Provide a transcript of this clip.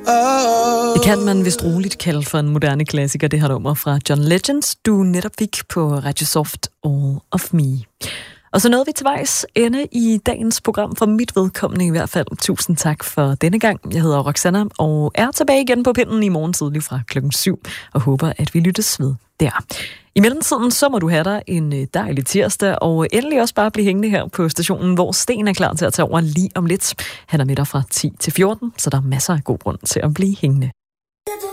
Det kan man vist roligt kalde for en moderne klassiker, det her nummer fra John Legend, du netop fik på Radio Soft, All of Me. Og så nåede vi til vejs ende i dagens program, for mit vedkommende i hvert fald. Tusind tak for denne gang. Jeg hedder Roxanna og er tilbage igen på pinden i morgen tidlig fra 7:00 og håber, at vi lyttes ved der. I mellemtiden så må du have dig en dejlig tirsdag, og endelig også bare blive hængende her på stationen, hvor Sten er klar til at tage over lige om lidt. Han er med dig fra 10 til 14, så der er masser af god grund til at blive hængende.